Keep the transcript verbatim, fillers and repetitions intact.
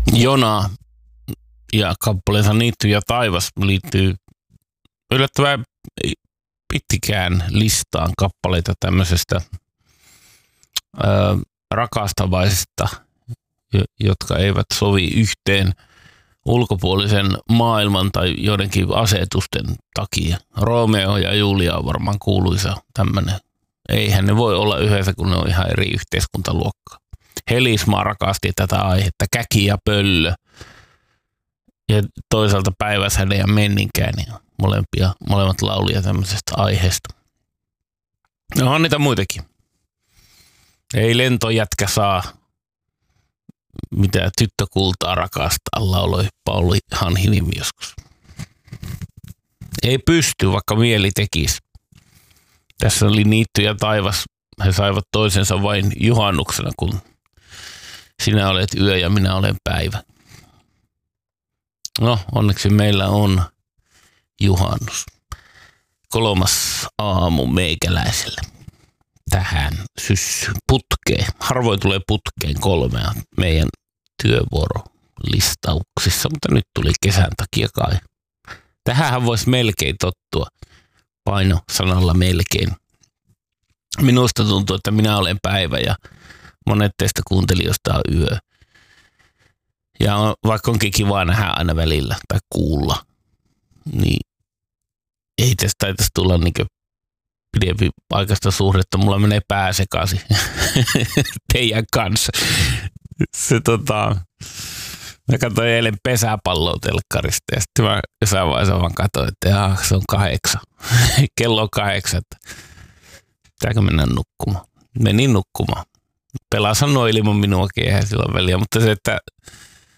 Jona ja kappaleensa Niitty ja taivas liittyy yllättävän pittikään listaan kappaleita tämmöisestä ö, rakastavaisista, jotka eivät sovi yhteen ulkopuolisen maailman tai joidenkin asetusten takia. Romeo ja Julia on varmaan kuuluisa tämmöinen. Eihän ne voi olla yhdessä, kun ne on ihan eri yhteiskuntaluokkaa. Helismaa rakasti tätä aihetta, Käki ja Pöllö. Ja toisaalta Päiväsäde ja Menninkään, niin molempia, molemmat laulia tämmöisestä aiheesta. No on niitä muitakin. Ei lentojätkä saa mitä tyttökultaa rakastaa, lauloi Pauli Hanhinimi joskus. Ei pysty, vaikka mieli tekisi. Tässä oli Niitty ja taivas. He saivat toisensa vain juhannuksena, kun sinä olet yö ja minä olen päivä. No, onneksi meillä on juhannus. Kolmas aamu meikäläiselle. Tähän syssyyn putkeen. Harvoin tulee putkeen kolmea meidän työvuorolistauksissa, mutta nyt tuli kesän takia kai. Tähänhän voisi melkein tottua. Paino sanalla melkein. Minusta tuntuu, että minä olen päivä ja monet teistä kuuntelijoista on yö. Ja on, vaikka onkin kiva nähdä aina välillä tai kuulla, niin ei tästä taitaisi tulla niin pidempi paikasta suhdetta. Mulla menee pää sekaisin teidän kanssa. Se tota, mä katsoin eilen pesäpalloa telkkarista ja sitten mä jossain vaiheessa vaan katsoin, että jaa, se on kahdeksan. Kello on kahdeksan. Pitääkö mennä nukkumaan? Menin nukkumaan. Pelaa sanoi ilman minuakin, eihän sillä ole väliä, mutta se, että